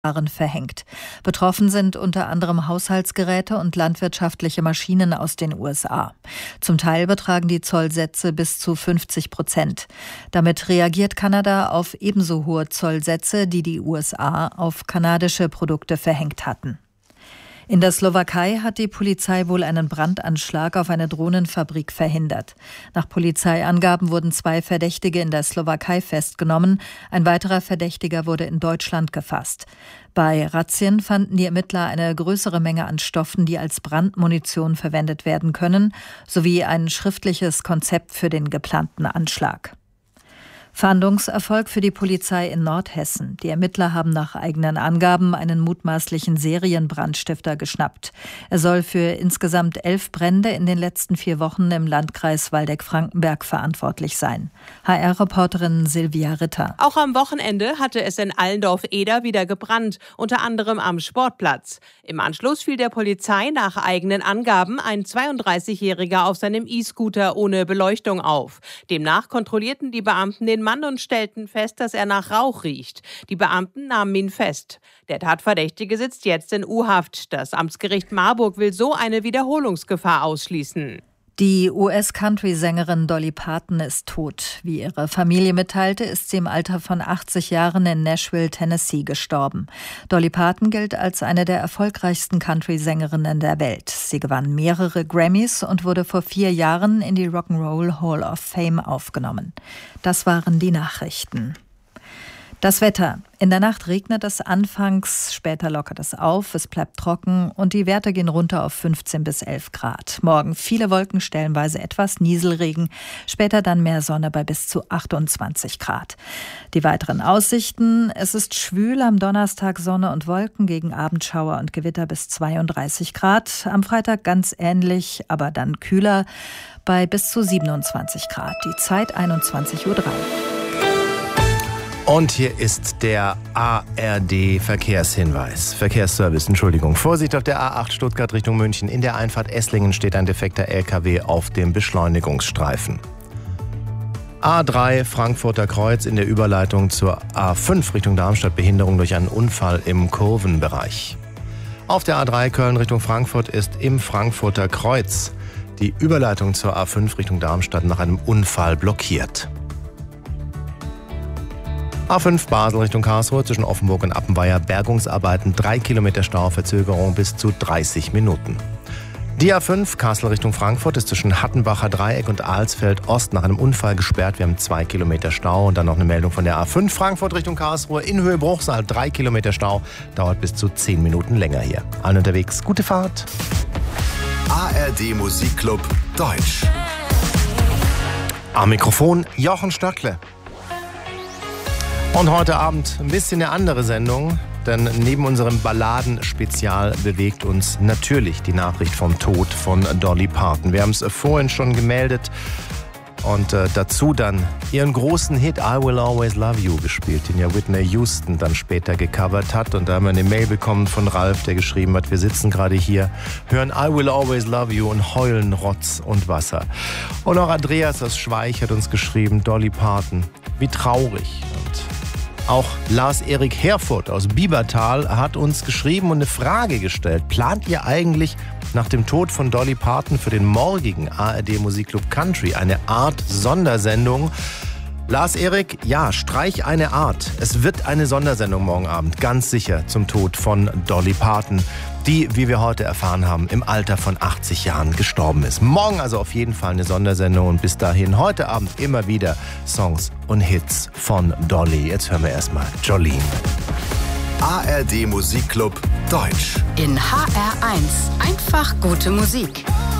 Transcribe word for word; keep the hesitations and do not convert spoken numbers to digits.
verhängt. Betroffen sind unter anderem Haushaltsgeräte und landwirtschaftliche Maschinen aus den U S A. Zum Teil betragen die Zollsätze bis zu fünfzig Prozent. Damit reagiert Kanada auf ebenso hohe Zollsätze, die die U S A auf kanadische Produkte verhängt hatten. In der Slowakei hat die Polizei wohl einen Brandanschlag auf eine Drohnenfabrik verhindert. Nach Polizeiangaben wurden zwei Verdächtige in der Slowakei festgenommen. Ein weiterer Verdächtiger wurde in Deutschland gefasst. Bei Razzien fanden die Ermittler eine größere Menge an Stoffen, die als Brandmunition verwendet werden können, sowie ein schriftliches Konzept für den geplanten Anschlag. Fahndungserfolg für die Polizei in Nordhessen. Die Ermittler haben nach eigenen Angaben einen mutmaßlichen Serienbrandstifter geschnappt. Er soll für insgesamt elf Brände in den letzten vier Wochen im Landkreis Waldeck-Frankenberg verantwortlich sein. H R-Reporterin Silvia Ritter. Auch am Wochenende hatte es in Allendorf-Eder wieder gebrannt, unter anderem am Sportplatz. Im Anschluss fiel der Polizei nach eigenen Angaben ein zweiunddreißigjähriger auf seinem E-Scooter ohne Beleuchtung auf. Demnach kontrollierten die Beamten den Mann und stellten fest, dass er nach Rauch riecht. Die Beamten nahmen ihn fest. Der Tatverdächtige sitzt jetzt in U-Haft. Das Amtsgericht Marburg will so eine Wiederholungsgefahr ausschließen. Die U S-Country-Sängerin Dolly Parton ist tot. Wie ihre Familie mitteilte, ist sie im Alter von achtzig Jahren in Nashville, Tennessee, gestorben. Dolly Parton gilt als eine der erfolgreichsten Country-Sängerinnen der Welt. Sie gewann mehrere Grammys und wurde vor vier Jahren in die Rock'n'Roll Hall of Fame aufgenommen. Das waren die Nachrichten. Das Wetter. In der Nacht regnet es anfangs, später lockert es auf, es bleibt trocken und die Werte gehen runter auf fünfzehn bis elf Grad. Morgen viele Wolken, stellenweise etwas Nieselregen, später dann mehr Sonne bei bis zu achtundzwanzig Grad. Die weiteren Aussichten: Es ist schwül, am Donnerstag Sonne und Wolken, gegen Abendschauer und Gewitter bis zweiunddreißig Grad. Am Freitag ganz ähnlich, aber dann kühler bei bis zu siebenundzwanzig Grad. Die Zeit einundzwanzig Uhr drei. Und hier ist der A R D-Verkehrshinweis. Verkehrsservice, Entschuldigung. Vorsicht auf der A acht Stuttgart Richtung München. In der Einfahrt Esslingen steht ein defekter L K W auf dem Beschleunigungsstreifen. A drei Frankfurter Kreuz in der Überleitung zur A fünf Richtung Darmstadt. Behinderung durch einen Unfall im Kurvenbereich. Auf der A drei Köln Richtung Frankfurt ist im Frankfurter Kreuz die Überleitung zur A fünf Richtung Darmstadt nach einem Unfall blockiert. A fünf Basel Richtung Karlsruhe zwischen Offenburg und Appenweier. Bergungsarbeiten, drei Kilometer Stau, Verzögerung bis zu dreißig Minuten. Die A fünf Kassel Richtung Frankfurt ist zwischen Hattenbacher Dreieck und Alsfeld Ost nach einem Unfall gesperrt. Wir haben zwei Kilometer Stau und dann noch eine Meldung von der A fünf Frankfurt Richtung Karlsruhe in Höhe Bruchsal. drei Kilometer Stau, dauert bis zu zehn Minuten länger hier. Allen unterwegs, gute Fahrt. A R D Musikclub Deutsch. Am Mikrofon Jochen Stöckle. Und heute Abend ein bisschen eine andere Sendung, denn neben unserem Balladen-Spezial bewegt uns natürlich die Nachricht vom Tod von Dolly Parton. Wir haben es vorhin schon gemeldet und äh, dazu dann ihren großen Hit I Will Always Love You gespielt, den ja Whitney Houston dann später gecovert hat. Und da haben wir eine Mail bekommen von Ralf, der geschrieben hat, wir sitzen gerade hier, hören I Will Always Love You und heulen Rotz und Wasser. Und auch Andreas aus Schweich hat uns geschrieben, Dolly Parton, wie traurig. Und auch Lars-Erik Herfurth aus Biebertal hat uns geschrieben und eine Frage gestellt. Plant ihr eigentlich nach dem Tod von Dolly Parton für den morgigen A R D Musikclub Country eine Art Sondersendung? Lars-Erik, ja, streich eine Art. Es wird eine Sondersendung morgen Abend, ganz sicher, zum Tod von Dolly Parton, die, wie wir heute erfahren haben, im Alter von achtzig Jahren gestorben ist. Morgen also auf jeden Fall eine Sondersendung und bis dahin heute Abend immer wieder Songs und Hits von Dolly. Jetzt hören wir erstmal Jolene. A R D Musikclub Deutsch. In H R eins. Einfach gute Musik.